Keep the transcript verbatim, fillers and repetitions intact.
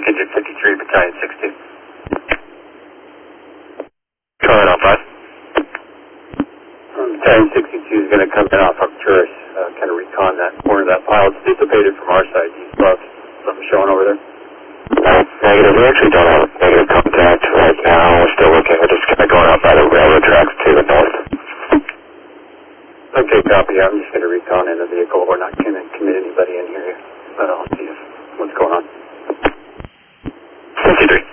Contingent fifty-three, Battalion sixty. Charlie on five. Um, Battalion sixty-two is going to come in off Arcturus, uh, kind of recon that corner of that pile. It's dissipated from our side. Do you still have something showing over there? No, negative. We actually don't have negative contact right now. We're still looking. We're just kind of going out by the railroad tracks to the north. Okay, copy. I'm just going to recon in the vehicle. We're not going to commit anybody in here, but I'll see if, what's going on. fifty-three.